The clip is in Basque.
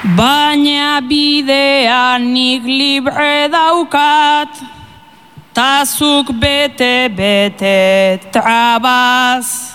Baina bidean nik libre daukat, tazuk bete trabaz.